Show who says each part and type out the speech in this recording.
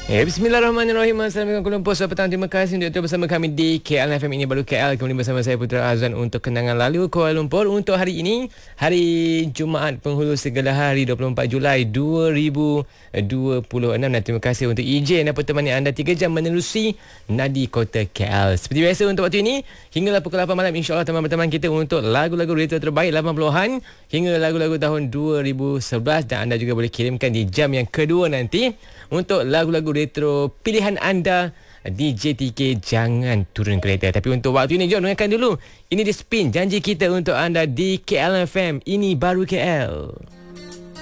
Speaker 1: Bismillahirrahmanirrahim. Assalamualaikum Kuala Lumpur. Selamat petang. Terima kasih untuk bersama kami di KL FM. Ini baru KL. Kembali bersama saya Putra Azwan untuk kenangan lalu Kuala Lumpur. Untuk hari ini, hari Jumaat Penghulu Segala Hari 24 Julai 2026. Dan terima kasih untuk EJ yang dapat temani anda 3 jam menerusi nadi kota KL. Seperti biasa untuk waktu ini, hinggalah pukul 8 malam insya-Allah teman-teman kita untuk lagu-lagu retro terbaik 80-an hingga lagu-lagu tahun 2011, dan anda juga boleh kirimkan di jam yang kedua nanti untuk lagu-lagu retro pilihan anda. DJ TK jangan turun kereta. Tapi untuk waktu ini, jom dengarkan dulu. Ini di Spin, janji kita untuk anda di KL FM. Ini baru KL.